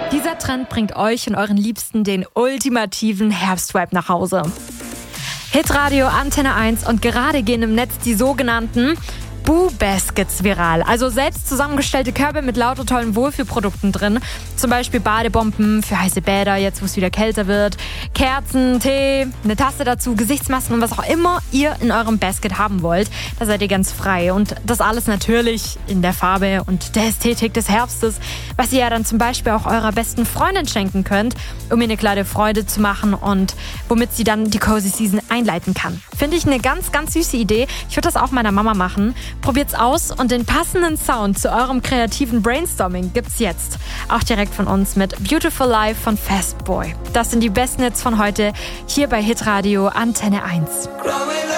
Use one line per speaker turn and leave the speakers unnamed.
Dieser Trend bringt euch und euren Liebsten den ultimativen Herbstvibe nach Hause. Hitradio Antenne 1 und gerade gehen im Netz die sogenannten Boo-Baskets viral. Also selbst zusammengestellte Körbe mit lauter tollen Wohlfühlprodukten drin. Zum Beispiel Badebomben für heiße Bäder, jetzt wo es wieder kälter wird. Kerzen, Tee, eine Tasse dazu, Gesichtsmasken und was auch immer ihr in eurem Basket haben wollt. Da seid ihr ganz frei. Und das alles natürlich in der Farbe und der Ästhetik des Herbstes, was ihr ja dann zum Beispiel auch eurer besten Freundin schenken könnt, um ihr eine kleine Freude zu machen und womit sie dann die Cozy Season einleiten kann. Finde ich eine ganz, ganz süße Idee. Ich würde das auch meiner Mama machen. Probiert's aus und den passenden Sound zu eurem kreativen Brainstorming gibt's jetzt. Auch direkt von uns mit Beautiful Life von Fastboy. Das sind die besten Hits von heute hier bei Hitradio Antenne 1.